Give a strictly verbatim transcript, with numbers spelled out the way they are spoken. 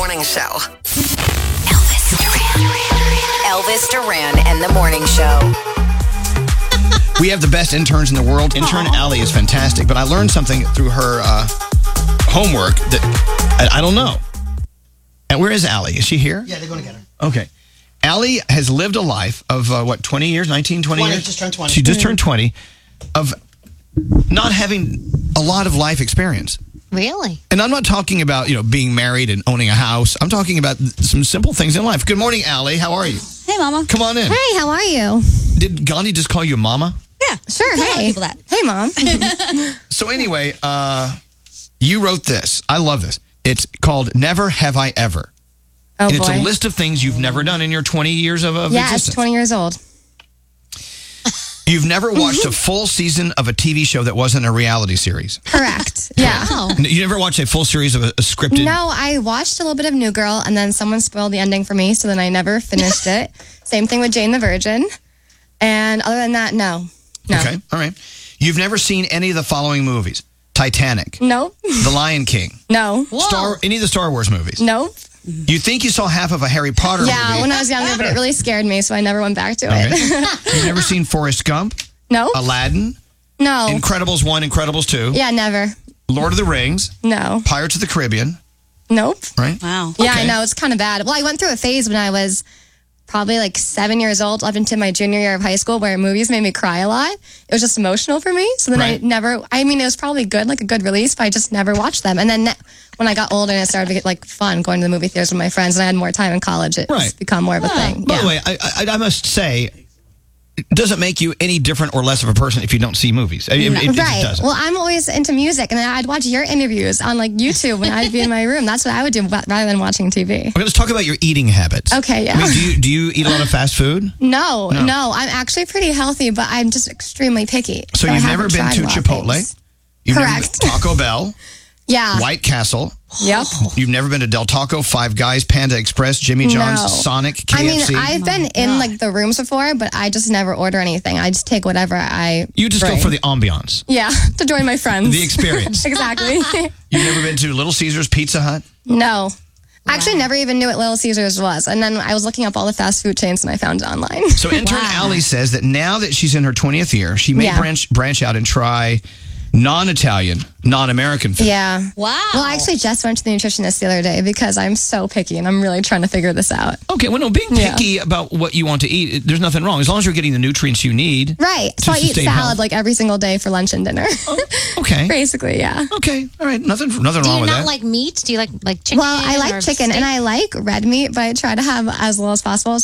Morning Show. Elvis Duran. Elvis Duran and the Morning Show. We have the best interns in the world. Intern Aww. Allie is fantastic, but I learned something through her uh, homework that I, I don't know. And where is Allie? Is she here? Yeah, they're going to get her. Okay. Allie has lived a life of, uh, what, twenty years, nineteen, twenty, twenty years? Just turned twenty. She just turned twenty, of not having a lot of life experience. Really? And I'm not talking about, you know, being married and owning a house. I'm talking about some simple things in life. Good morning, Allie. How are you? Hey, Mama. Come on in. Hey, how are you? Did Gandhi just call you Mama? Yeah. Sure, hey. That. Hey, Mom. So anyway, uh, you wrote this. I love this. It's called Never Have I Ever. Oh, and boy. it's a list of things you've never done in your twenty years of, of yeah, existence. it's twenty years old. You've never watched a full season of a T V show that wasn't a reality series. Correct. Yeah. Wow. You never watched a full series of a, a scripted... No, I watched a little bit of New Girl, and then someone spoiled the ending for me, so then I never finished it. Same thing with Jane the Virgin. And other than that, no. No. Okay, all right. You've never seen any of the following movies. Titanic. Nope. The Lion King. No. Star, any of the Star Wars movies. Nope. You think you saw half of a Harry Potter Yeah, movie. when I was younger, but it really scared me, so I never went back to Okay. it. You've never seen Forrest Gump? Nope. Aladdin? No. Incredibles one, Incredibles two? Yeah, never. Lord of the Rings? No. Pirates of the Caribbean? Nope. Right? Wow. Yeah, Okay. I know. It's kind of bad. Well, I went through a phase when I was probably like seven years old up into my junior year of high school where movies made me cry a lot. It was just emotional for me. So then Right. I never, I mean, it was probably good, like a good release, but I just never watched them. And then ne- when I got older and it started to get like fun going to the movie theaters with my friends and I had more time in college, it's Right. become more of a thing. By yeah. the way, I, I, I must say, it doesn't make you any different or less of a person if you don't see movies. It, it- it just Right. doesn't. Well, I'm always into music, and I'd watch your interviews on like YouTube when I'd be in my room. That's what I would do rather than watching T V. Okay, let's talk about your eating habits. Okay, yeah. I mean, do you do you eat a lot of fast food? No, No. no, I'm actually pretty healthy, but I'm just extremely picky. So I you've haven't never been tried to a lot of Chipotle? things. You've Correct. Never been to Taco Bell, Yeah. White Castle. Yep. You've never been to Del Taco, Five Guys, Panda Express, Jimmy John's, No. Sonic, K I mean, F C. I've been in like the rooms before, but I just never order anything. I just take whatever I. you just bring. go for the ambiance, Yeah, to join my friends. the experience. Exactly. You've never been to Little Caesars, Pizza Hut? No. Actually, never even knew what Little Caesars was. And then I was looking up all the fast food chains and I found it online. So intern Wow. Allie says that now that she's in her twentieth year, she may Yeah. branch branch out and try non-Italian, non-American food. Yeah. Wow. Well, I actually just went to the nutritionist the other day because I'm so picky and I'm really trying to figure this out. Okay, well, no, being Yeah. picky about what you want to eat, it- there's nothing wrong. As long as you're getting the nutrients you need. Right. To So I eat sustain salad health. like every single day for lunch and dinner. Okay. Basically, yeah. Okay, all right. Nothing nothing Do wrong you with not that. like meat? Do you like like chicken? Well, I like or chicken and steak? I like red meat, but I try to have as little as possible.